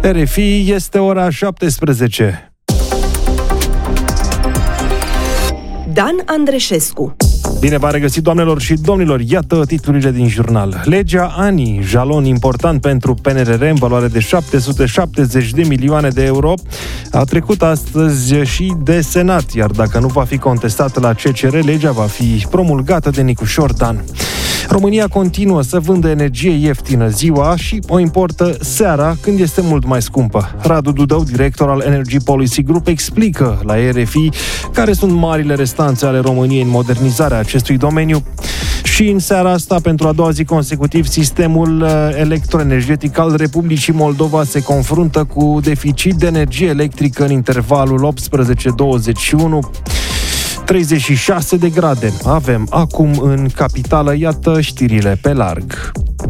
RFI, este ora 17. Dan Andreșescu. Bine v-a regăsit, doamnelor și domnilor, iată titlurile din jurnal. Legea ANI, jalon important pentru PNRR în valoare de 770 de milioane de euro, a trecut astăzi și de Senat, iar dacă nu va fi contestată la CCR, legea va fi promulgată de Nicușor Dan. România continuă să vândă energie ieftină ziua și o importă seara, când este mult mai scumpă. Radu Dudău, director al Energy Policy Group, explică la RFI care sunt marile restanțe ale României în modernizarea acestui domeniu. Și în seara asta, pentru a doua zi consecutiv, sistemul electroenergetic al Republicii Moldova se confruntă cu deficit de energie electrică în intervalul 18-21. 36 de grade avem acum în capitală, iată știrile pe larg.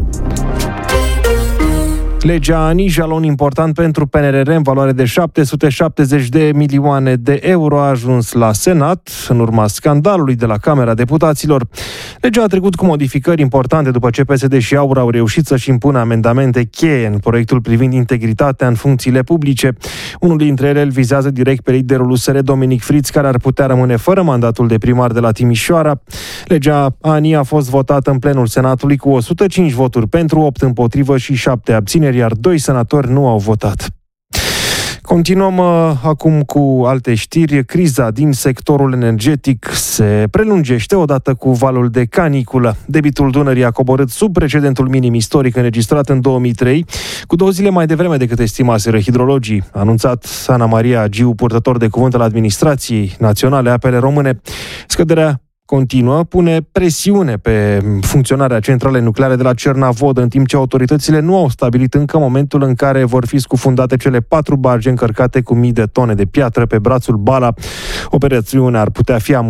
Legea ANI, jalon important pentru PNRR în valoare de 770 de milioane de euro, a ajuns la Senat în urma scandalului de la Camera Deputaților. Legea a trecut cu modificări importante după ce PSD și AUR au reușit să-și impună amendamente cheie în proiectul privind integritatea în funcțiile publice. Unul dintre ele îl vizează direct pe liderul USR Dominic Friț, care ar putea rămâne fără mandatul de primar de la Timișoara. Legea ANI a fost votată în plenul Senatului cu 105 voturi pentru, 8 împotrivă și 7 abțineri, iar 2 senatori nu au votat. Continuăm acum cu alte știri. Criza din sectorul energetic se prelungește odată cu valul de caniculă. Debitul Dunării a coborât sub precedentul minim istoric înregistrat în 2003, cu 2 zile mai devreme decât estimaseră hidrologii, a anunțat Ana Maria Giu, purtător de cuvânt al Administrației Naționale Apele Române. Scăderea continuă, pune presiune pe funcționarea centralei nucleare de la Cernavodă, în timp ce autoritățile nu au stabilit încă momentul în care vor fi scufundate cele 4 barge încărcate cu mii de tone de piatră pe brațul Bala. Operațiunea ar putea fi